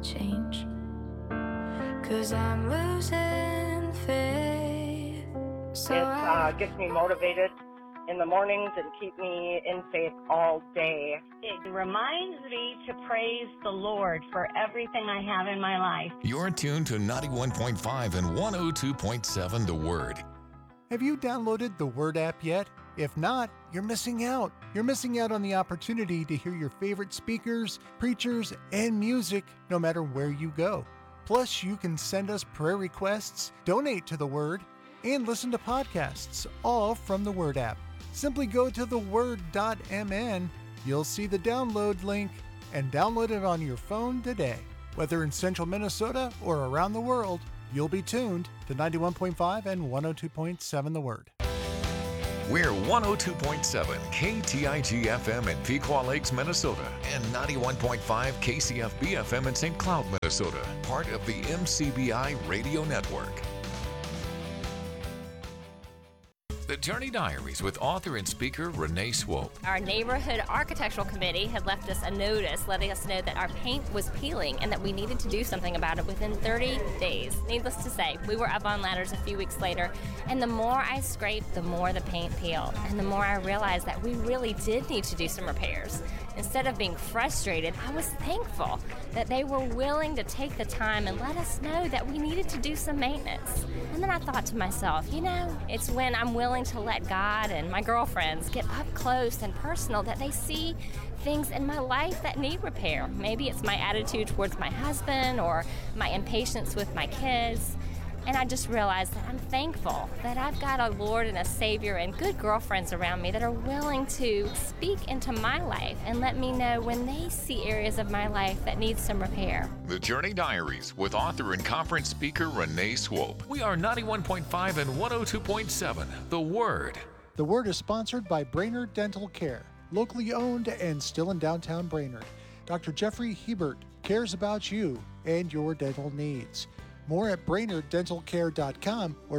change. 'Cause I'm losing faith. So It gets me motivated in the mornings and keep me in faith all day. It reminds me to praise the Lord for everything I have in my life. You're tuned to 91.5 and 102.7 The Word. Have you downloaded the Word app yet? If not, you're missing out. You're missing out on the opportunity to hear your favorite speakers, preachers, and music no matter where you go. Plus, you can send us prayer requests, donate to the Word, and listen to podcasts, all from the Word app. Simply go to theword.mn. You'll see the download link and download it on your phone today. Whether in central Minnesota or around the world, you'll be tuned to 91.5 and 102.7 The Word. We're 102.7 KTIG FM in Pequot Lakes, Minnesota, and 91.5 KCFB FM in St. Cloud, Minnesota, part of the MCBI Radio Network. The Journey Diaries with author and speaker Renee Swope. Our neighborhood architectural committee had left us a notice letting us know that our paint was peeling and that we needed to do something about it within 30 days. Needless to say, we were up on ladders a few weeks later, and the more I scraped, the more the paint peeled, and the more I realized that we really did need to do some repairs. Instead of being frustrated, I was thankful that they were willing to take the time and let us know that we needed to do some maintenance. And then I thought to myself, it's when I'm willing to let God and my girlfriends get up close and personal that they see things in my life that need repair. Maybe it's my attitude towards my husband or my impatience with my kids. And I just realized that I'm thankful that I've got a Lord and a Savior and good girlfriends around me that are willing to speak into my life and let me know when they see areas of my life that need some repair. The Journey Diaries with author and conference speaker Renee Swope. We are 91.5 and 102.7 The Word. The Word is sponsored by Brainerd Dental Care, locally owned and still in downtown Brainerd. Dr. Jeffrey Hebert cares about you and your dental needs. More at BrainerdDentalCare.com or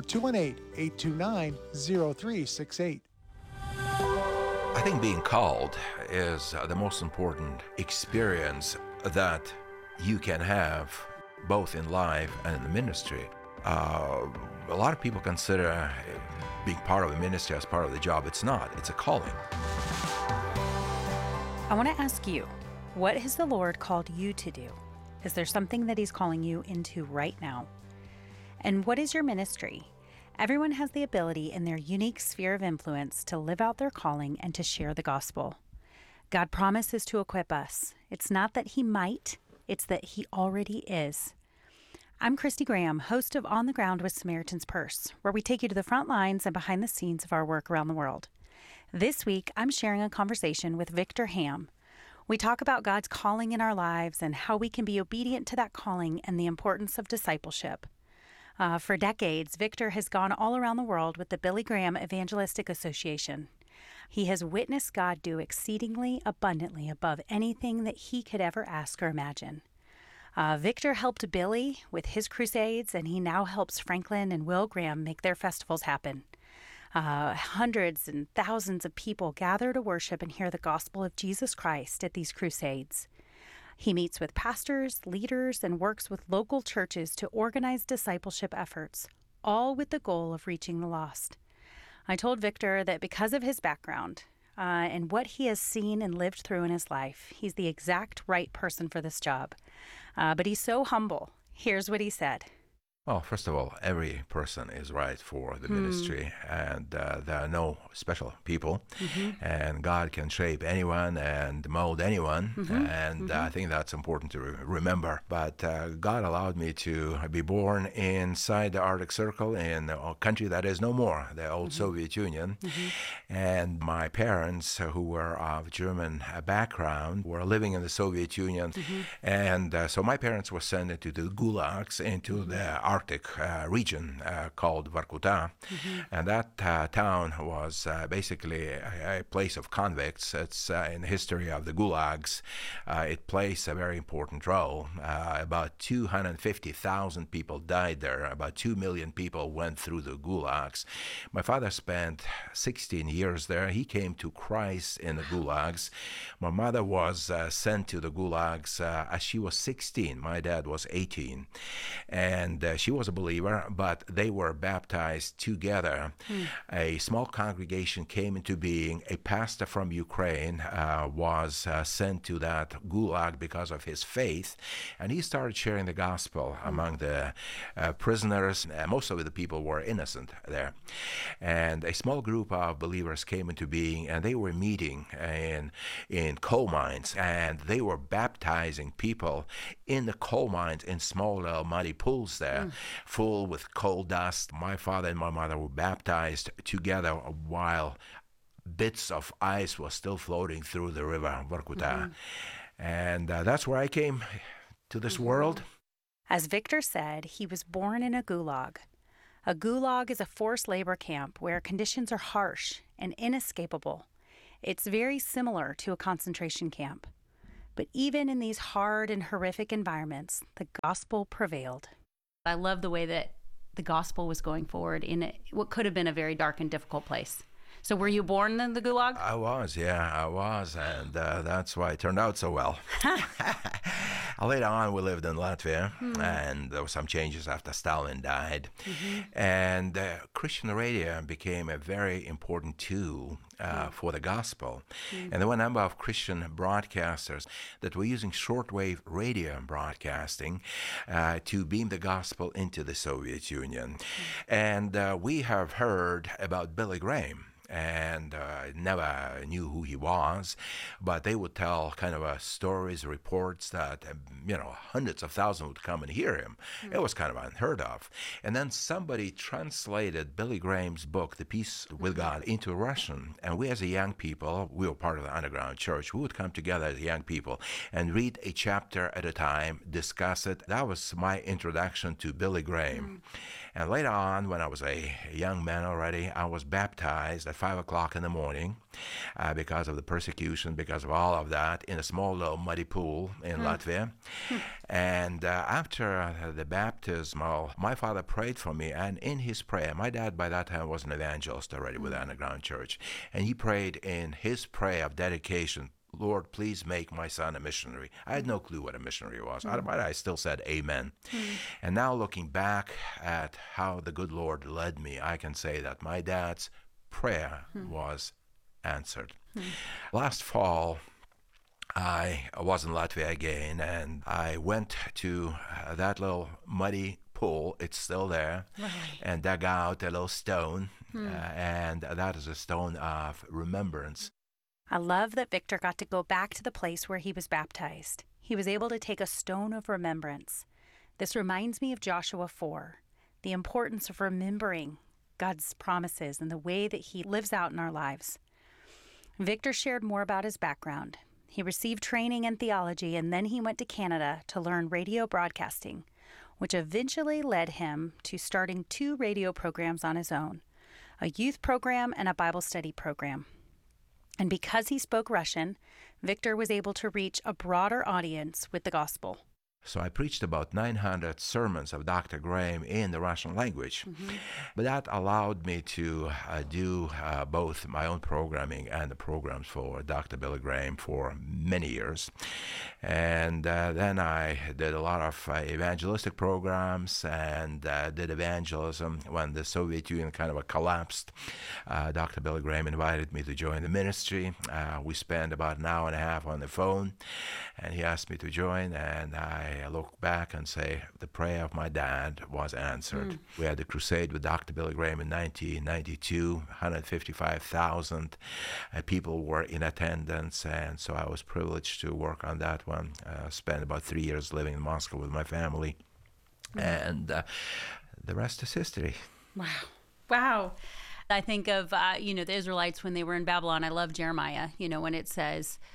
218-829-0368. I think being called is the most important experience that you can have both in life and in the ministry. A lot of people consider being part of a ministry as part of the job. It's not. It's a calling. I want to ask you, what has the Lord called you to do? Is there something that He's calling you into right now? And what is your ministry? Everyone has the ability in their unique sphere of influence to live out their calling and to share the gospel. God promises to equip us. It's not that He might, it's that He already is. I'm Christy Graham, host of On the Ground with Samaritan's Purse, where we take you to the front lines and behind the scenes of our work around the world. This week, I'm sharing a conversation with Victor Ham. We talk about God's calling in our lives and how we can be obedient to that calling and the importance of discipleship. For decades, Victor has gone all around the world with the Billy Graham Evangelistic Association. He has witnessed God do exceedingly abundantly above anything that he could ever ask or imagine. Victor helped Billy with his crusades, and he now helps Franklin and Will Graham make their festivals happen. Hundreds and thousands of people gather to worship and hear the gospel of Jesus Christ at these crusades. He meets with pastors, leaders, and works with local churches to organize discipleship efforts, all with the goal of reaching the lost. I told Victor that because of his background and what he has seen and lived through in his life, he's the exact right person for this job. But he's so humble. Here's what he said. Well, first of all, every person is right for the ministry, and there are no special people, and God can shape anyone and mold anyone, and I think that's important to remember. But God allowed me to be born inside the Arctic Circle in a country that is no more, the old Soviet Union, and my parents, who were of German background, were living in the Soviet Union, and so my parents were sent into the gulags, into the Arctic region called Vorkuta. And that town was basically a place of convicts. It's in the history of the gulags. It plays a very important role. About 250,000 people died there. About 2 million people went through the gulags. My father spent 16 years there. He came to Christ in the gulags. My mother was sent to the gulags as she was 16. My dad was 18. And she was a believer, but they were baptized together. A small congregation came into being. A pastor from Ukraine was sent to that gulag because of his faith, and he started sharing the gospel among the prisoners. Most of the people were innocent there. And a small group of believers came into being, and they were meeting in coal mines, and they were baptizing people in the coal mines in small little muddy pools there, full with coal dust. My father and my mother were baptized together while bits of ice was still floating through the river Vorkuta. And that's where I came to this world. As Victor said, he was born in a gulag. A gulag is a forced labor camp where conditions are harsh and inescapable. It's very similar to a concentration camp. But even in these hard and horrific environments, the gospel prevailed. I love the way that the gospel was going forward in what could have been a very dark and difficult place. So were you born in the gulag? I was, and that's why it turned out so well. Later on, we lived in Latvia, and there were some changes after Stalin died. And Christian radio became a very important tool for the gospel. And there were a number of Christian broadcasters that were using shortwave radio broadcasting to beam the gospel into the Soviet Union. And we have heard about Billy Graham. And never knew who he was, but they would tell kind of stories, reports that, hundreds of thousands would come and hear him. It was kind of unheard of. And then somebody translated Billy Graham's book, The Peace with God, into Russian. And we as a young people, we were part of the underground church, we would come together as young people and read a chapter at a time, discuss it. That was my introduction to Billy Graham. And later on, when I was a young man already, I was baptized at 5 o'clock in the morning because of the persecution, because of all of that, in a small little muddy pool in Latvia. And after the baptismal, my father prayed for me, and in his prayer, my dad by that time was an evangelist already with the underground church, and he prayed in his prayer of dedication, Lord, please make my son a missionary. I had no clue what a missionary was, but I still said amen. And now looking back at how the good Lord led me, I can say that my dad's prayer was answered. Last fall, I was in Latvia again, and I went to that little muddy pool, it's still there, and dug out a little stone, and that is a stone of remembrance. I love that Victor got to go back to the place where he was baptized. He was able to take a stone of remembrance. This reminds me of Joshua 4, the importance of remembering God's promises and the way that he lives out in our lives. Victor shared more about his background. He received training in theology, and then he went to Canada to learn radio broadcasting, which eventually led him to starting 2 radio programs on his own, a youth program and a Bible study program. And because he spoke Russian, Victor was able to reach a broader audience with the gospel. So I preached about 900 sermons of Dr. Graham in the Russian language. But that allowed me to do both my own programming and the programs for Dr. Billy Graham for many years. And then I did a lot of evangelistic programs and did evangelism when the Soviet Union kind of collapsed. Dr. Billy Graham invited me to join the ministry. We spent about an hour and a half on the phone, and he asked me to join, and I look back and say the prayer of my dad was answered. We had the crusade with Dr. Billy Graham in 1992. 155,000 people were in attendance, and so I was privileged to work on that one. Spent about 3 years living in Moscow with my family, and the rest is history. Wow. I think of, the Israelites when they were in Babylon. I love Jeremiah, when it says,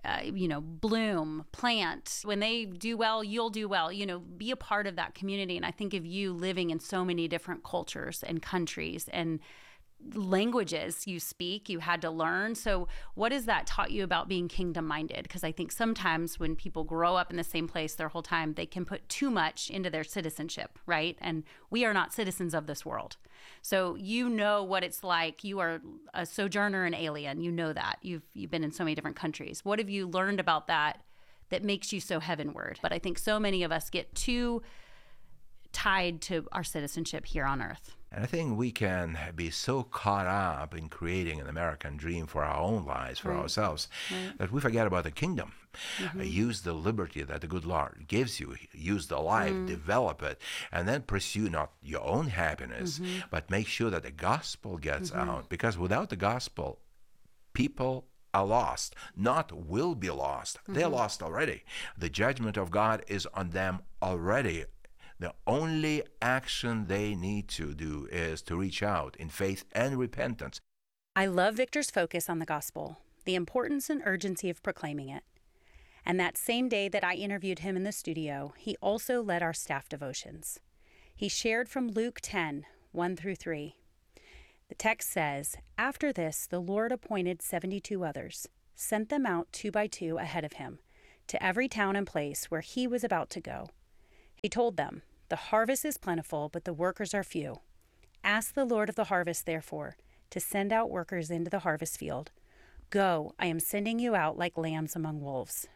bloom, plant. When they do well, you'll do well. Be a part of that community. And I think of you living in so many different cultures and countries and languages you speak, you had to learn. So what has that taught you about being kingdom minded? Because I think sometimes when people grow up in the same place their whole time, they can put too much into their citizenship, right? And we are not citizens of this world. So you know what it's like. You are a sojourner and alien. You know that. You've been in so many different countries. What have you learned about that makes you so heavenward? But I think so many of us get too tied to our citizenship here on earth. And I think we can be so caught up in creating an American dream for our own lives, for ourselves, that we forget about the kingdom. Use the liberty that the good Lord gives you. Use the life, develop it, and then pursue not your own happiness, but make sure that the gospel gets out. Because without the gospel, people are lost, not will be lost. They're lost already. The judgment of God is on them already. The only action they need to do is to reach out in faith and repentance. I love Victor's focus on the gospel, the importance and urgency of proclaiming it. And that same day that I interviewed him in the studio, he also led our staff devotions. He shared from Luke 10, 1-3. The text says, "After this, the Lord appointed 72 others, sent them out 2 by 2 ahead of him, to every town and place where he was about to go. He told them, 'The harvest is plentiful, but the workers are few. Ask the Lord of the harvest, therefore, to send out workers into the harvest field. Go, I am sending you out like lambs among wolves.'"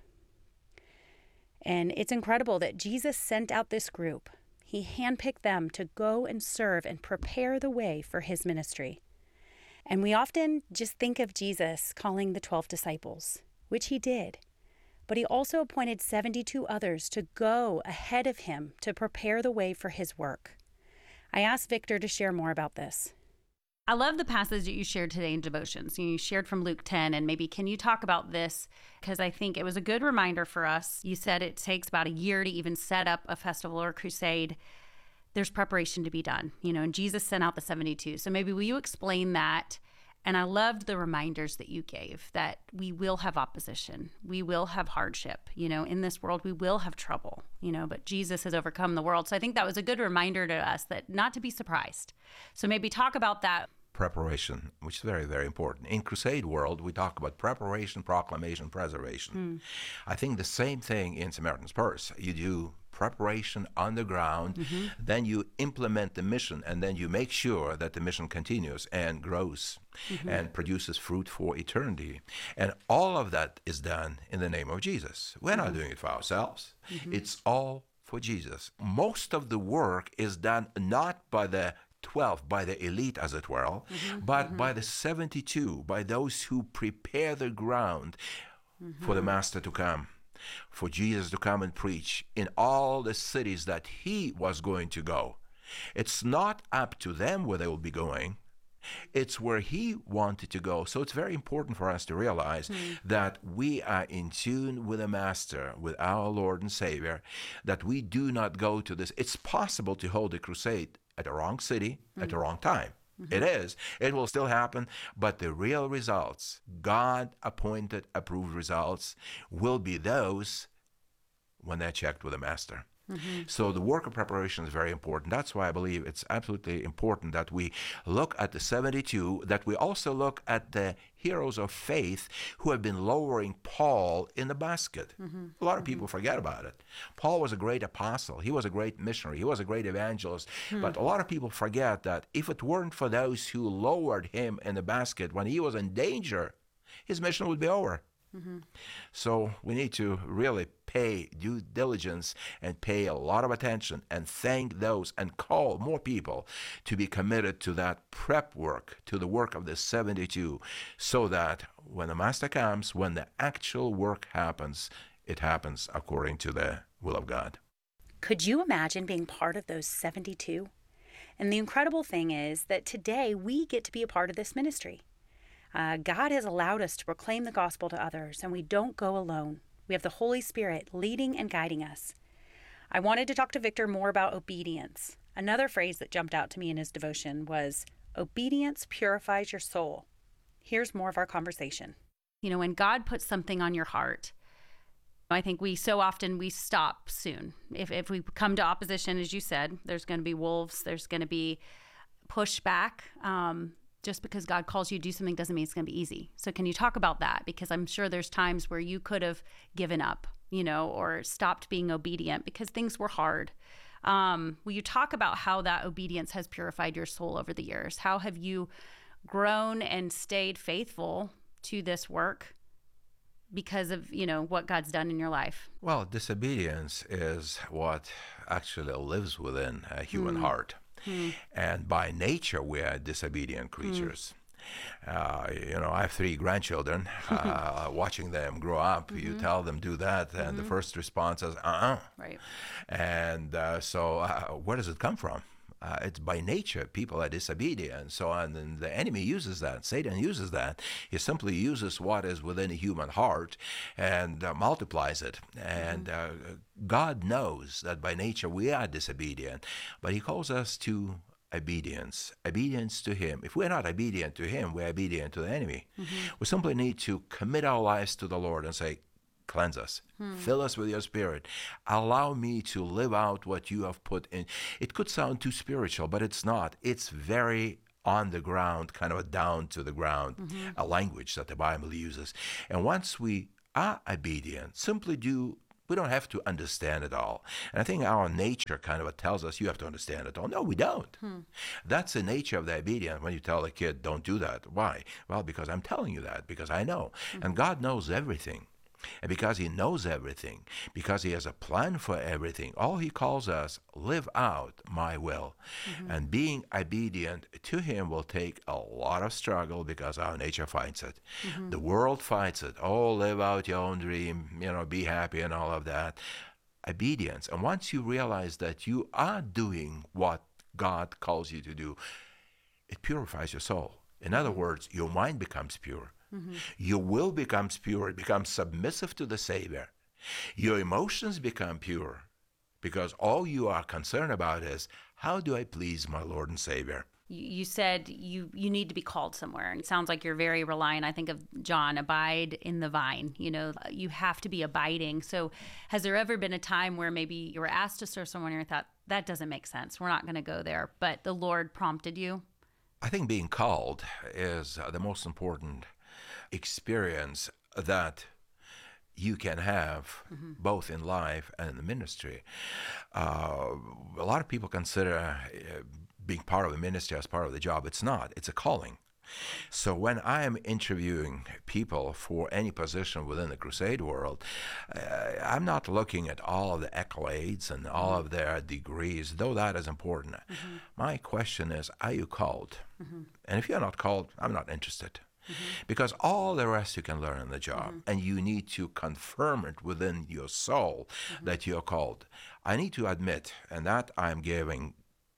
And it's incredible that Jesus sent out this group. He handpicked them to go and serve and prepare the way for his ministry. And we often just think of Jesus calling the 12 disciples, which he did. But he also appointed 72 others to go ahead of him to prepare the way for his work. I asked Victor to share more about this. I love the passage that you shared today in devotions. You shared from Luke 10, and maybe can you talk about this? Because I think it was a good reminder for us. You said it takes about a year to even set up a festival or a crusade. There's preparation to be done, and Jesus sent out the 72. So maybe will you explain that? And I loved the reminders that you gave that we will have opposition. We will have hardship. In this world, we will have trouble, but Jesus has overcome the world. So I think that was a good reminder to us that not to be surprised. So maybe talk about that. Preparation, which is very, very important. In crusade world, we talk about preparation, proclamation, preservation. I think the same thing in Samaritan's Purse. You do preparation on the ground, then you implement the mission, and then you make sure that the mission continues and grows and produces fruit for eternity. And all of that is done in the name of Jesus. We're not doing it for ourselves. It's all for Jesus. Most of the work is done not by the 12, by the elite, as it were, but by the 72, by those who prepare the ground for the Master to come, for Jesus to come and preach in all the cities that he was going to go. It's not up to them where they will be going. It's where he wanted to go. So it's very important for us to realize that we are in tune with the Master, with our Lord and Savior, that we do not go to this. It's possible to hold a crusade at the wrong city, at the wrong time. It is. It will still happen, but the real results, God-appointed, approved results, will be those when they're checked with the Master. So the work of preparation is very important. That's why I believe it's absolutely important that we look at the 72, that we also look at the heroes of faith who have been lowering Paul in the basket. A lot of people forget about it. Paul was a great apostle. He was a great missionary. He was a great evangelist. But a lot of people forget that if it weren't for those who lowered him in the basket when he was in danger, his mission would be over. So we need to really pay due diligence and pay a lot of attention and thank those and call more people to be committed to that prep work, to the work of the 72, so that when the Master comes, when the actual work happens, it happens according to the will of God. Could you imagine being part of those 72? And the incredible thing is that today we get to be a part of this ministry. God has allowed us to proclaim the gospel to others, and we don't go alone. We have the Holy Spirit leading and guiding us. I wanted to talk to Victor more about obedience. Another phrase that jumped out to me in his devotion was, "Obedience purifies your soul." Here's more of our conversation. You know, when God puts something on your heart, I think we stop soon. If we come to opposition, as you said, there's going to be wolves, there's going to be pushback. Just because God calls you to do something doesn't mean it's going to be easy. So can you talk about that? Because I'm sure there's times where you could have given up, you know, or stopped being obedient because things were hard. Will you talk about how that obedience has purified your soul over the years? How have you grown and stayed faithful to this work because of, you know, what God's done in your life? Well, disobedience is what actually lives within a human heart. And by nature, we are disobedient creatures. You know, I have 3 grandchildren. Watching them grow up, you tell them do that, and the first response is, Right. And so where does it come from? It's by nature. People are disobedient. So and the enemy uses that. Satan uses that. He simply uses what is within a human heart and multiplies it. And God knows that by nature we are disobedient, but he calls us to obedience to him. If we're not obedient to him, we're obedient to the enemy. We simply need to commit our lives to the Lord and say, cleanse us, fill us with your spirit, allow me to live out what you have put in. It could sound too spiritual, but it's not. It's very on the ground, kind of a down to the ground, a language that the Bible uses. And once we are obedient, we don't have to understand it all. And I think our nature kind of tells us you have to understand it all. No, we don't. That's the nature of the obedience. When you tell a kid, don't do that. Why? Well, because I'm telling you that, because I know. And God knows everything. And because he knows everything, because he has a plan for everything, all he calls us, live out my will. And being obedient to him will take a lot of struggle because our nature fights it. The world fights it. Oh, live out your own dream, you know, be happy and all of that. Obedience. And once you realize that you are doing what God calls you to do, it purifies your soul. In other words, your mind becomes pure. Your will becomes pure. It becomes submissive to the Savior. Your emotions become pure because all you are concerned about is, how do I please my Lord and Savior? You said you need to be called somewhere. And it sounds like you're very reliant. I think of John, abide in the vine. You know, you have to be abiding. So has there ever been a time where maybe you were asked to serve someone and you thought, that doesn't make sense, we're not going to go there, but the Lord prompted you? I think being called is the most important experience that you can have both in life and in the ministry. A lot of people consider being part of the ministry as part of the job. It's not. It's a calling. So when I am interviewing people for any position within the crusade world, I'm not looking at all of the accolades and all of their degrees, though that is important. My question is, are you called? And if you're not called, I'm not interested. Because all the rest you can learn on the job, and you need to confirm it within your soul that you're called. I need to admit, and that I'm giving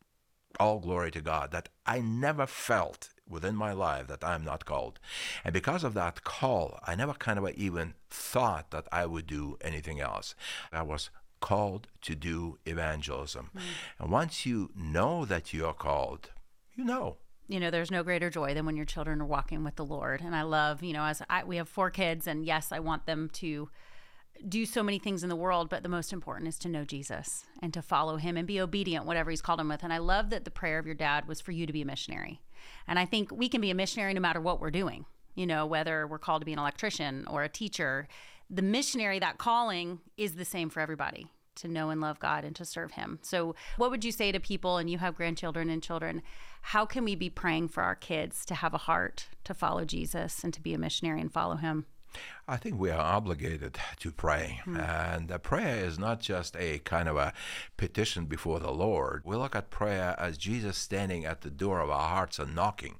all glory to God, that I never felt within my life that I'm not called. And because of that call, I never kind of even thought that I would do anything else. I was called to do evangelism. And once you know that you're called, you know. You know, there's no greater joy than when your children are walking with the Lord. And I love, you know, we have 4 kids, and yes, I want them to do so many things in the world, but the most important is to know Jesus and to follow him and be obedient, whatever he's called them with. And I love that the prayer of your dad was for you to be a missionary. And I think we can be a missionary no matter what we're doing, you know, whether we're called to be an electrician or a teacher. The missionary, that calling is the same for everybody, to know and love God and to serve him. So what would you say to people, and you have grandchildren and children, how can we be praying for our kids to have a heart to follow Jesus and to be a missionary and follow him? I think we are obligated to pray. And prayer is not just a kind of a petition before the Lord. We look at prayer as Jesus standing at the door of our hearts and knocking.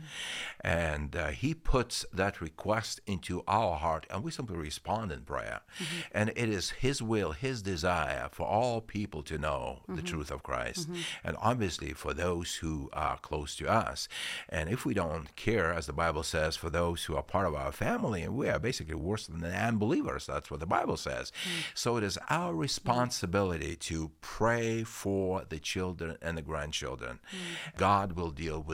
And he puts that request into our heart, and we simply respond in prayer. And it is his will, his desire for all people to know the truth of Christ, and obviously for those who are close to us. And if we don't care, as the Bible says, for those who are part of our family, we are basically worse than the unbelievers. That's what the Bible says. So it is our responsibility to pray for the children and the grandchildren. God will deal with this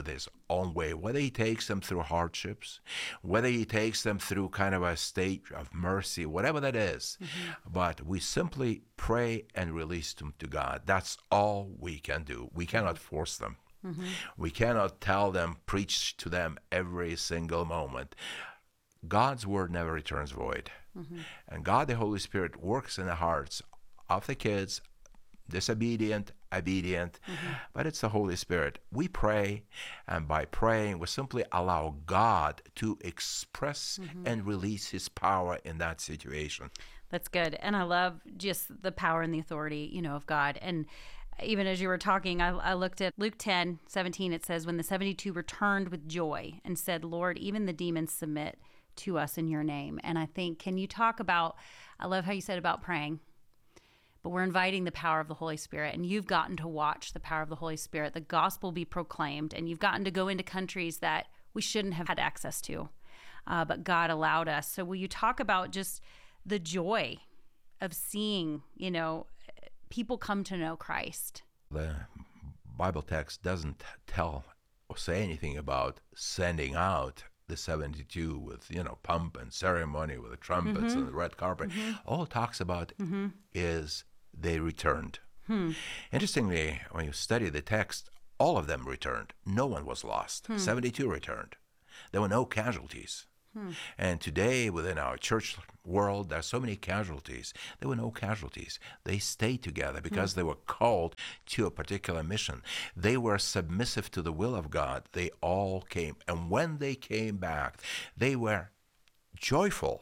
own way, whether he takes them through hardships, whether he takes them through kind of a state of mercy, whatever that is. But we simply pray and release them to God. That's all we can do. We cannot force them. We cannot tell them, preach to them every single moment. God's word never returns void. And God, the Holy Spirit, works in the hearts of the kids, disobedient, obedient, but it's the Holy Spirit. We pray, and by praying, we simply allow God to express and release his power in that situation. That's good. And I love just the power and the authority, you know, of God. And even as you were talking, I looked at Luke 10:17. It says, when the 72 returned with joy and said, Lord, even the demons submit to us in your name. And I think, can you talk about, I love how you said about praying, but we're inviting the power of the Holy Spirit, and you've gotten to watch the power of the Holy Spirit, the gospel be proclaimed, and you've gotten to go into countries that we shouldn't have had access to, but God allowed us. So will you talk about just the joy of seeing, you know, people come to know Christ? The Bible text doesn't tell or say anything about sending out the 72 with, you know, pomp and ceremony with the trumpets and the red carpet. All it talks about is they returned. Interestingly, when you study the text, all of them returned. No one was lost. 72 returned. There were no casualties. And today, within our church world, there are so many casualties. There were no casualties. They stayed together because they were called to a particular mission. They were submissive to the will of God. They all came. And when they came back, they were joyful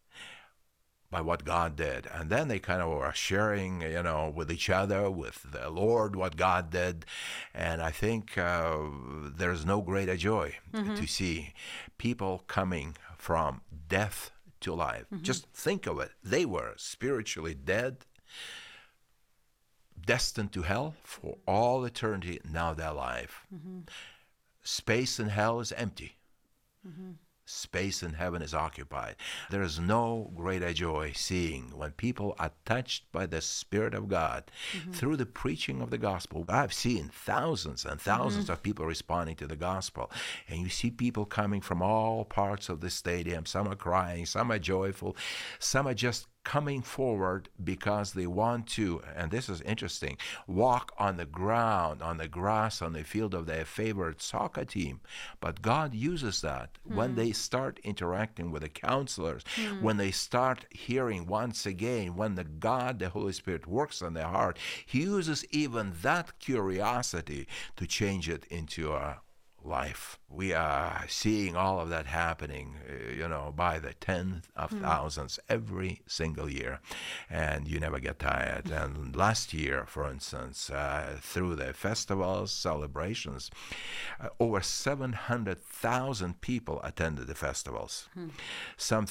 by what God did. And then they kind of were sharing, you know, with each other, with the Lord, what God did. And I think there's no greater joy to see people coming from death to life. Just think of it. They were spiritually dead, destined to hell for all eternity. Now they're alive. Space in hell is empty. Space in heaven is occupied. There is no greater joy seeing when people are touched by the Spirit of God through the preaching of the gospel. I've seen thousands and thousands of people responding to the gospel. And you see people coming from all parts of the stadium. Some are crying, some are joyful, some are just coming forward because they want to, and this is interesting, walk on the ground, on the grass, on the field of their favorite soccer team. But God uses that when they start interacting with the counselors, when they start hearing once again, when the Holy Spirit works on their heart, he uses even that curiosity to change it into a life. We are seeing all of that happening, you know, by the tens of thousands every single year, and you never get tired. And last year, for instance, through the festivals, celebrations, over 700,000 people attended the festivals. Some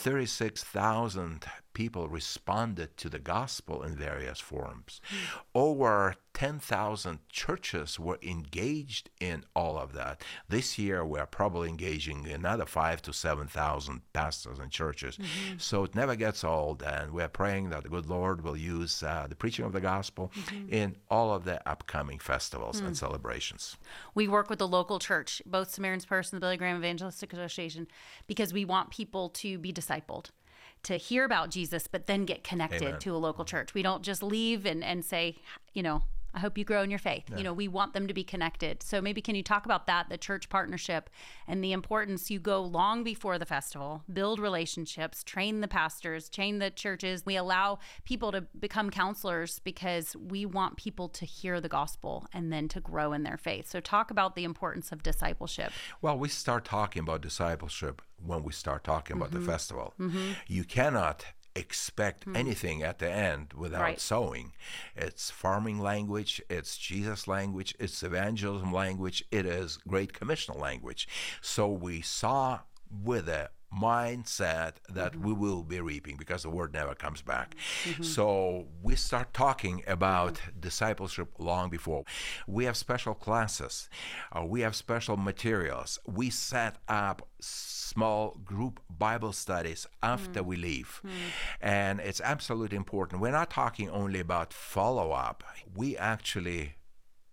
36,000 people responded to the gospel in various forms. Over 10,000 churches were engaged in all of that. This year, we're probably engaging another 5,000 to 7,000 pastors and churches. So it never gets old, and we're praying that the good Lord will use the preaching of the gospel in all of the upcoming festivals and celebrations. We work with the local church, both Samaritan's Purse and the Billy Graham Evangelistic Association, because we want people to be discipled, to hear about Jesus, but then get connected to a local church. We don't just leave and say, you know, I hope you grow in your faith. You know, we want them to be connected. So maybe can you talk about that, the church partnership, and the importance? You go long before the festival, build relationships, train the pastors, train the churches. We allow people to become counselors because we want people to hear the gospel and then to grow in their faith. So talk about the importance of discipleship. Well, we start talking about discipleship when we start talking about the festival. You cannot expect anything at the end without sowing. It's farming language, it's Jesus language, it's evangelism language, it is Great Commission language. So we saw with a mindset that we will be reaping because the word never comes back. So we start talking about discipleship long before. We have special classes. We have special materials. We set up small group Bible studies after we leave. And it's absolutely important. We're not talking only about follow-up. We actually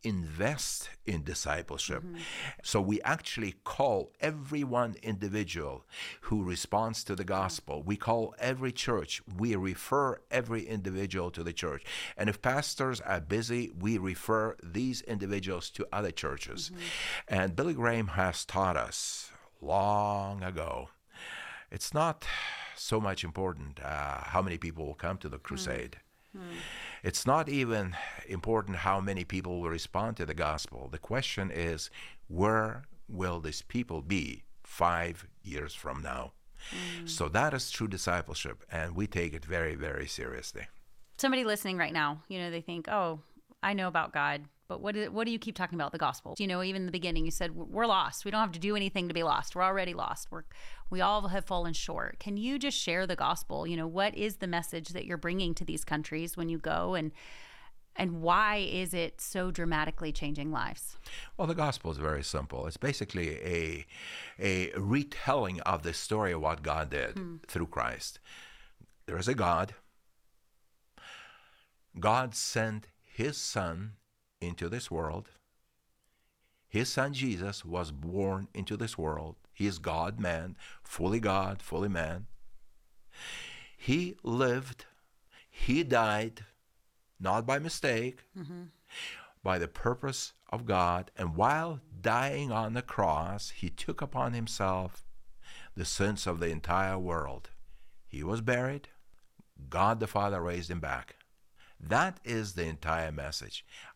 invest in discipleship. So we actually call every one individual who responds to the gospel. We call every church. We refer every individual to the church. And if pastors are busy, we refer these individuals to other churches. And Billy Graham has taught us long ago, it's not so much important how many people will come to the crusade. It's not even important how many people will respond to the gospel. The question is, where will these people be 5 years from now? So that is true discipleship, and we take it very, very seriously. Somebody listening right now, they think, oh, I know about God, but what do you keep talking about, the gospel? Even in the beginning, you said, we're lost. We don't have to do anything to be lost. We're already lost. We all have fallen short. Can you just share the gospel? What is the message that you're bringing to these countries when you go, and why is it so dramatically changing lives? Well, the gospel is very simple. It's basically a retelling of the story of what God did through Christ. There is a God. God sent his Son into this world. His Son Jesus was born into this world. He is God, fully man. He lived, he died, not by mistake, by the purpose of God. And while dying on the cross, he took upon himself the sins of the entire world. He was buried. God the Father raised him back. That is the entire message.